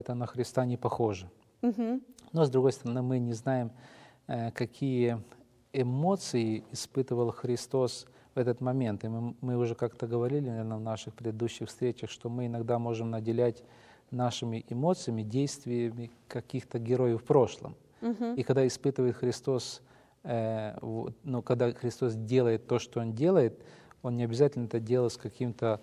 это на Христа не похоже. Мгм. Но, с другой стороны, мы не знаем, какие эмоции испытывал Христос в этот момент. И мы уже как-то говорили, наверное, в наших предыдущих встречах, что мы иногда можем наделять нашими эмоциями, действиями каких-то героев в прошлом. Мгм. И когда испытывает Христос, когда Христос делает то, что Он делает, Он не обязательно это делает с каким-то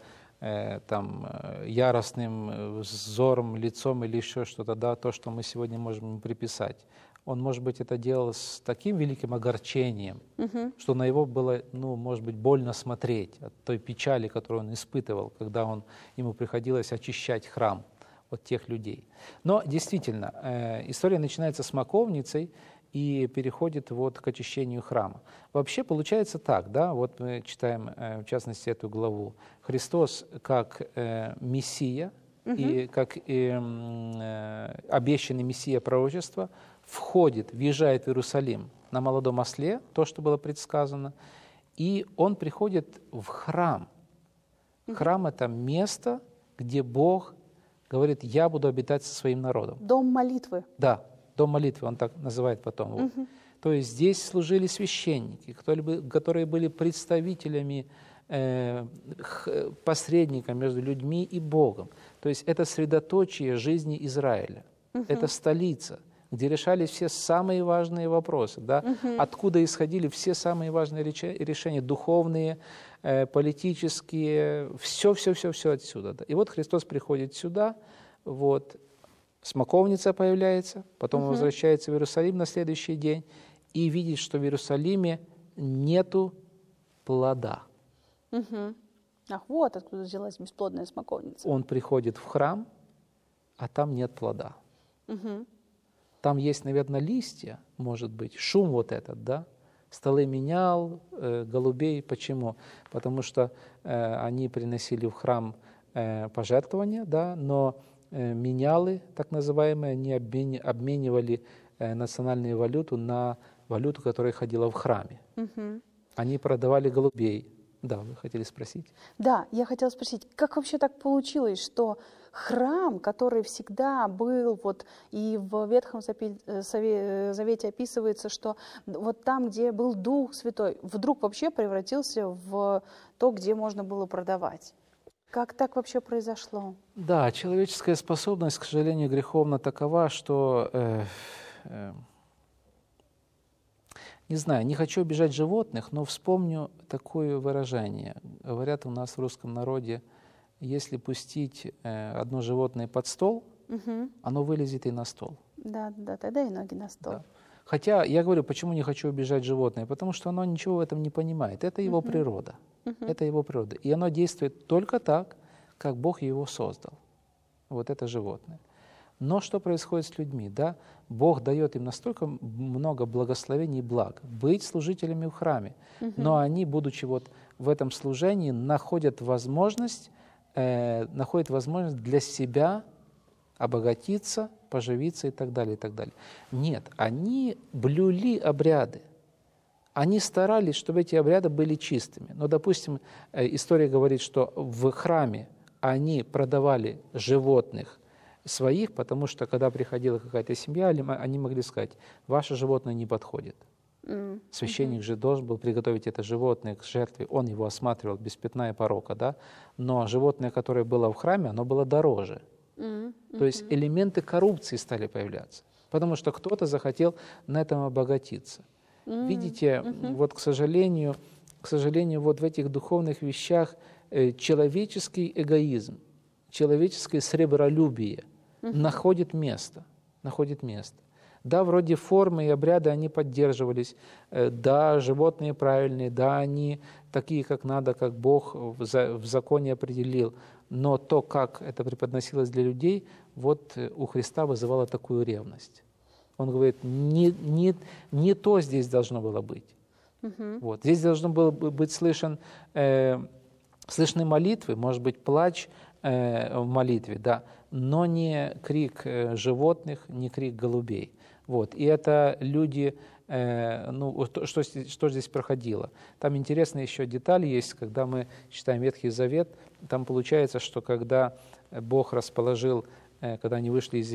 яростным взором, лицом или еще что-то, да, то, что мы сегодня можем ему приписать. Он, может быть, это делал с таким великим огорчением, Мгм. что на его было, может быть, больно смотреть от той печали, которую он испытывал, когда ему приходилось очищать храм от тех людей. Но действительно, история начинается с смоковницей и переходит вот к очищению храма. Вообще получается так, да, вот мы читаем, в частности, эту главу. Христос как Мессия и как обещанный Мессия пророчества въезжает в Иерусалим на молодом осле, то, что было предсказано, и он приходит в храм. Храм — это место, где Бог говорит: «Я буду обитать со своим народом». Дом молитвы. Да, дом молитвы, он так называет потом его. То есть здесь служили священники, которые были представителями, посредником между людьми и Богом. То есть это средоточие жизни Израиля, это столица, где решались все самые важные вопросы, да? Откуда исходили все самые важные решения, духовные, политические, все отсюда. Да? И вот Христос приходит сюда, вот, смоковница появляется, потом он возвращается в Иерусалим на следующий день и видит, что в Иерусалиме нету плода. Ах, вот откуда взялась бесплодная смоковница. Он приходит в храм, а там нет плода. Там есть, наверное, листья, может быть, шум вот этот, да? Столы менял, голубей. Почему? Потому что они приносили в храм пожертвования, да, но менялы, так называемые, они обменивали национальную валюту на валюту, которая ходила в храме. Они продавали голубей. Да, вы хотели спросить? Да, я хотела спросить, как вообще так получилось, что храм, который всегда был, вот и в Ветхом Завете описывается, что вот там, где был Дух Святой, вдруг вообще превратился в то, где можно было продавать? Как так вообще произошло? Да, человеческая способность, к сожалению, греховно такова, что, не знаю, не хочу обижать животных, но вспомню такое выражение. Говорят у нас в русском народе: если пустить одно животное под стол, оно вылезет и на стол. Да, тогда и ноги на стол. Да. Хотя я говорю, почему не хочу обижать животное? Потому что оно ничего в этом не понимает. Это его природа. Это его природа. И оно действует только так, как Бог его создал. Вот это животное. Но что происходит с людьми? Да? Бог дает им настолько много благословений и благ быть служителями в храме. Но они, будучи вот в этом служении, находят возможность для себя обогатиться, поживиться и так далее, и так далее. Нет, они блюли обряды. Они старались, чтобы эти обряды были чистыми. Но, допустим, история говорит, что в храме они продавали животных своих, потому что, когда приходила какая-то семья, они могли сказать: ваше животное не подходит. Священник же должен был приготовить это животное к жертве, он его осматривал без пятна и порока, да? Но животное, которое было в храме, оно было дороже. То есть элементы коррупции стали появляться, потому что кто-то захотел на этом обогатиться. Видите, вот, к сожалению, вот в этих духовных вещах человеческий эгоизм, человеческое сребролюбие находит место. Да, вроде формы и обряды, они поддерживались, да, животные правильные, да, они такие, как надо, как Бог в законе определил, но то, как это преподносилось для людей, вот у Христа вызывало такую ревность. Он говорит: не то здесь должно было быть. Вот. Здесь должно было быть слышны молитвы, может быть, плач в молитве, да, но не крик животных, не крик голубей. Вот. И это люди, что здесь проходило. Там интересная еще деталь есть, когда мы читаем Ветхий Завет, там получается, что когда Бог расположил, когда они вышли из